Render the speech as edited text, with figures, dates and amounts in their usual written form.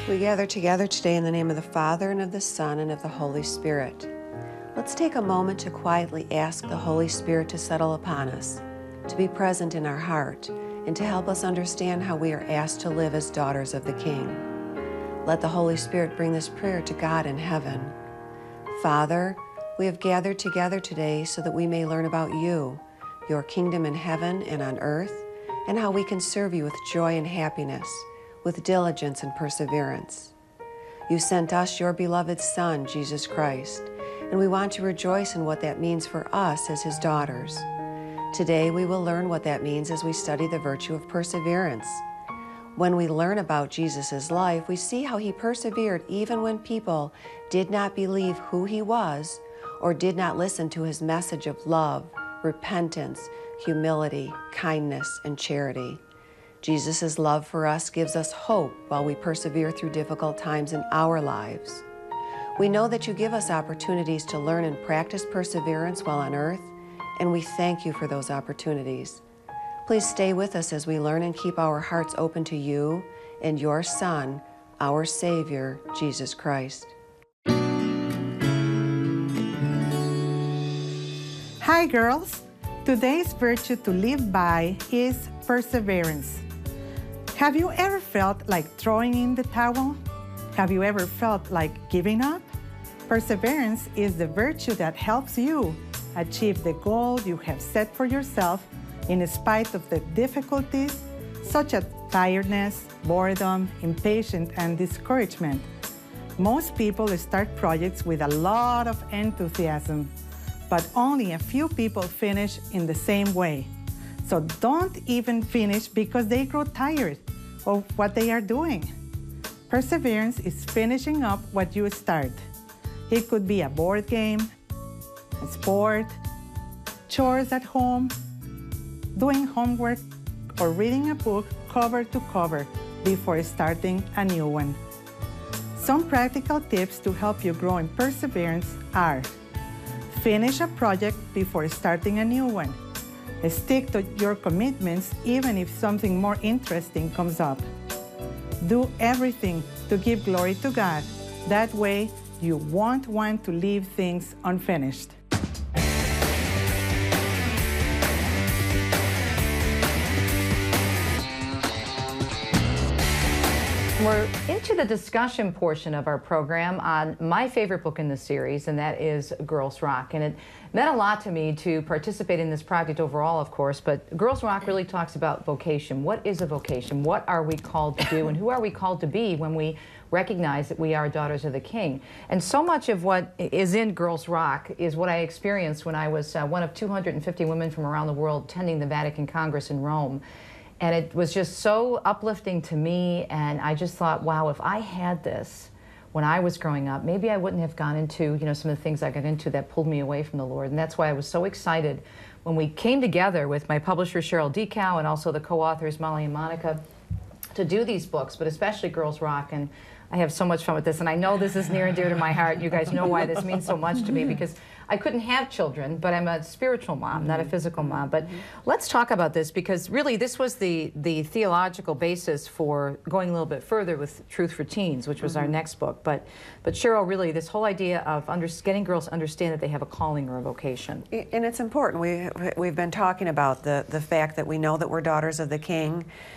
We gather together today in the name of the Father, and of the Son, and of the Holy Spirit. Let's take a moment to quietly ask the Holy Spirit to settle upon us, to be present in our heart, and to help us understand how we are asked to live as daughters of the King. Let the Holy Spirit bring this prayer to God in heaven. Father, we have gathered together today so that we may learn about you, your kingdom in heaven and on earth, and how we can serve you with joy and happiness, with diligence and perseverance. You sent us your beloved Son, Jesus Christ, and we want to rejoice in what that means for us as his daughters. Today we will learn what that means as we study the virtue of perseverance. When we learn about Jesus' life, we see how he persevered even when people did not believe who he was or did not listen to his message of love, repentance, humility, kindness, and charity. Jesus' love for us gives us hope while we persevere through difficult times in our lives. We know that you give us opportunities to learn and practice perseverance while on earth, and we thank you for those opportunities. Please stay with us as we learn and keep our hearts open to you and your Son, our Savior, Jesus Christ. Hi, girls. Today's virtue to live by is perseverance. Have you ever felt like throwing in the towel? Have you ever felt like giving up? Perseverance is the virtue that helps you achieve the goal you have set for yourself in spite of the difficulties such as tiredness, boredom, impatience, and discouragement. Most people start projects with a lot of enthusiasm, but only a few people finish in the same way. So don't even finish because they grow tired of what they are doing. Perseverance is finishing up what you start. It could be a board game, a sport, chores at home, doing homework, or reading a book cover to cover before starting a new one. Some practical tips to help you grow in perseverance are: finish a project before starting a new one. Stick to your commitments even if something more interesting comes up. Do everything to give glory to God. That way, you won't want to leave things unfinished. We're into the discussion portion of our program on my favorite book in the series, and that is Girls Rock. And it meant a lot to me to participate in this project overall, of course, but Girls Rock really talks about vocation. What is a vocation? What are we called to do? And who are we called to be when we recognize that we are daughters of the King? And so much of what is in Girls Rock is what I experienced when I was one of 250 women from around the world attending the Vatican Congress in Rome. And it was just so uplifting to me, and I just thought, wow, if I had this when I was growing up, maybe I wouldn't have gone into, some of the things I got into that pulled me away from the Lord. And that's why I was so excited when we came together with my publisher, Cheryl Dekow, and also the co-authors, Molly and Monica, to do these books, but especially Girls Rock. And I have so much fun with this, and I know this is near and dear to my heart. You guys know why this means so much to me, because I couldn't have children, but I'm a spiritual mom, not a physical mom. But let's talk about this, because really this was the theological basis for going a little bit further with Truth for Teens, which was our next book. But Cheryl, really this whole idea of getting girls to understand that they have a calling or a vocation. And it's important. We've been talking about the fact that we know that we're daughters of the King,